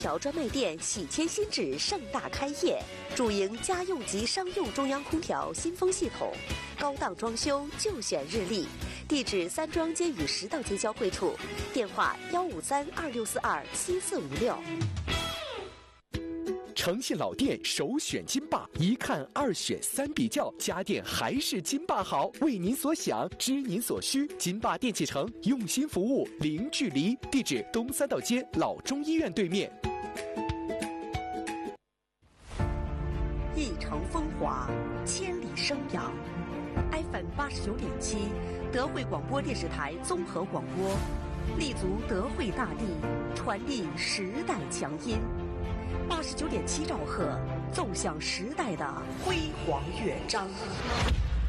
条专卖店喜迁新址盛大开业，主营家用及商用中央空调新风系统，高档装修就选日立。地址三庄街与10道街交汇处，电话15326427456。 诚信老店首选金霸，一看二选三比较，家电还是金霸好。为您所想，知您所需，金霸电器城用心服务，零距离。地址东3道街老中医院对面。 一城风华，千里生阳。FM 89.7，德惠广播电视台综合广播，立足德惠大地，传递时代强音。89.7兆赫，奏响时代的辉煌乐章。